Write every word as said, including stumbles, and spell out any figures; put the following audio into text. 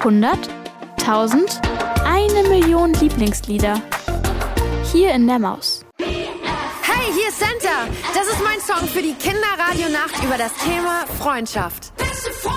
hundert, tausend, eine Million Lieblingslieder. Hier in der Maus. Hey, hier ist Santa. Das ist mein Song für die Kinderradionacht über das Thema Freundschaft.